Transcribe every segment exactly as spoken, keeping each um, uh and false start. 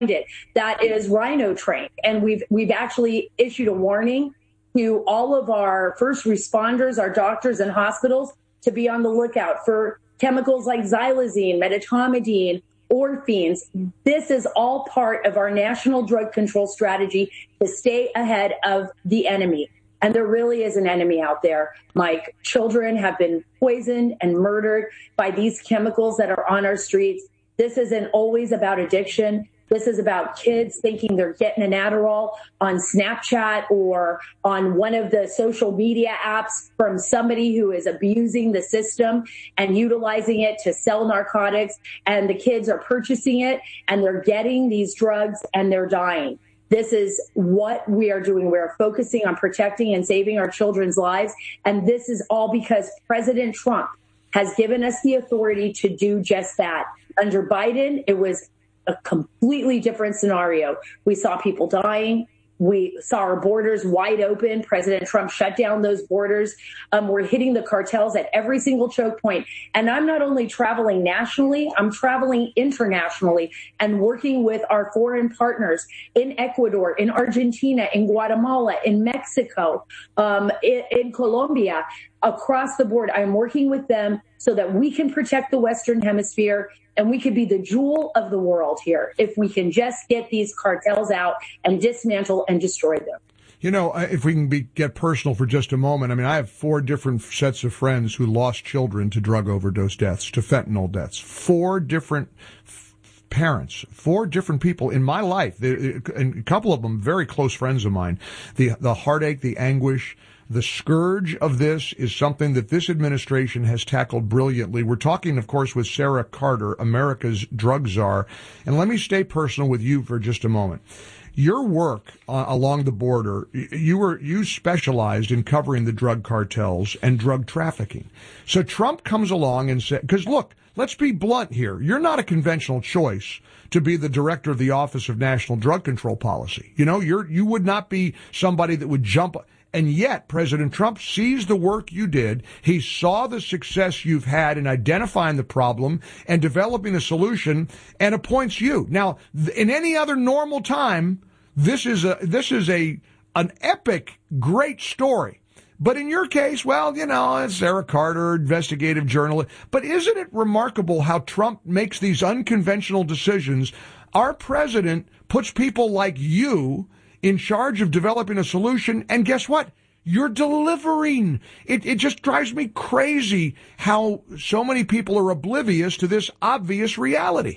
it. That is Rhino Train. And we've we've actually issued a warning to all of our first responders, our doctors and hospitals, to be on the lookout for chemicals like xylazine, medetomidine, orphines. This is all part of our national drug control strategy to stay ahead of the enemy. And there really is an enemy out there, Mike. Children have been poisoned and murdered by these chemicals that are on our streets. This isn't always about addiction. This is about kids thinking they're getting an Adderall on Snapchat or on one of the social media apps from somebody who is abusing the system and utilizing it to sell narcotics. And the kids are purchasing it and they're getting these drugs and they're dying. This is what we are doing. We are focusing on protecting and saving our children's lives. And this is all because President Trump has given us the authority to do just that. Under Biden, it was a completely different scenario. We saw people dying. We saw our borders wide open. President Trump shut down those borders. Um, we're hitting the cartels at every single choke point. And I'm not only traveling nationally, I'm traveling internationally and working with our foreign partners in Ecuador, in Argentina, in Guatemala, in Mexico, um, in, in Colombia, across the board. I'm working with them so that we can protect the Western Hemisphere and we could be the jewel of the world here if we can just get these cartels out and dismantle and destroy them. You know, if we can be, get personal for just a moment, I mean, I have four different sets of friends who lost children to drug overdose deaths, to fentanyl deaths. Four different f- parents, four different people in my life, they, and a couple of them very close friends of mine. The the heartache, the anguish, the scourge of this is something that this administration has tackled brilliantly. We're talking, of course, with Sarah Carter, America's drug czar. And let me stay personal with you for just a moment. Your work uh, along the border, you were you specialized in covering the drug cartels and drug trafficking. So Trump comes along and said, because look, let's be blunt here. You're not a conventional choice to be the director of the Office of National Drug Control Policy. You know, you're you would not be somebody that would jump. And yet, President Trump sees the work you did. He saw the success you've had in identifying the problem and developing a solution and appoints you. Now, in any other normal time, this is a, this is a, an epic, great story. But in your case, well, you know, it's Sarah Carter, investigative journalist. But isn't it remarkable how Trump makes these unconventional decisions? Our president puts people like you in charge of developing a solution, and guess what? You're delivering. It, it just drives me crazy how so many people are oblivious to this obvious reality.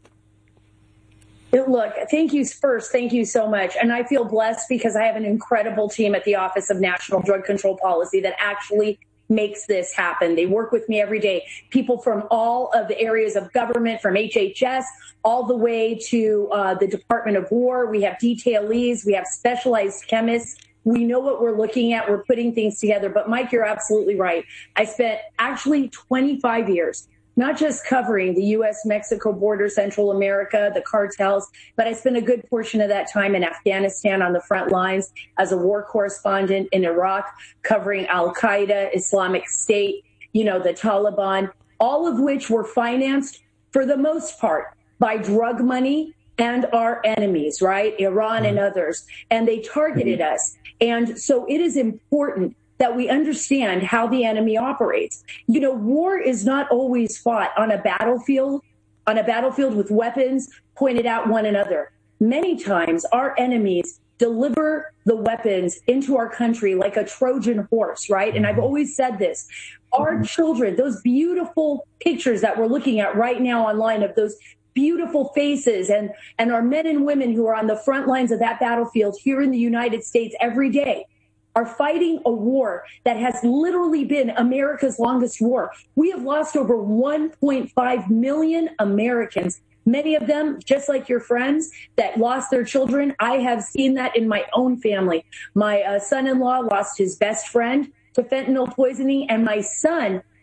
Look, thank you first. Thank you so much. And I feel blessed because I have an incredible team at the Office of National Drug Control Policy that actually makes this happen. They work with me every day. People from all of the areas of government, from H H S all the way to uh, the Department of War. We have detailees. We have specialized chemists. We know what we're looking at. We're putting things together. But Mike, you're absolutely right. I spent actually twenty-five years not just covering the U S Mexico border, Central America, the cartels, but I spent a good portion of that time in Afghanistan on the front lines as a war correspondent in Iraq, covering Al-Qaeda, Islamic State, you know, the Taliban, all of which were financed for the most part by drug money and our enemies, right? Iran and others. And they targeted us. And so it is important that we understand how the enemy operates. You know, war is not always fought on a battlefield, on a battlefield with weapons pointed at one another. Many times our enemies deliver the weapons into our country like a Trojan horse, right? And I've always said this. Our children, those beautiful pictures that we're looking at right now online of those beautiful faces and, and our men and women who are on the front lines of that battlefield here in the United States every day, are fighting a war that has literally been America's longest war. We have lost over one point five million Americans, many of them, just like your friends, that lost their children. I have seen that in my own family. My uh, son-in-law lost his best friend to fentanyl poisoning, and my son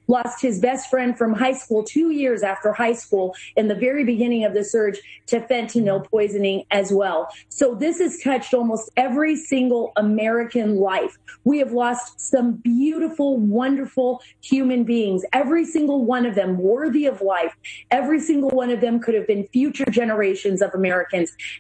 lost his best friend from high school two years after high school in the very beginning of the surge to fentanyl poisoning as well. So this has touched almost every single American life. We have lost some beautiful, wonderful human beings, every single one of them worthy of life. Every single one of them could have been future generations of Americans.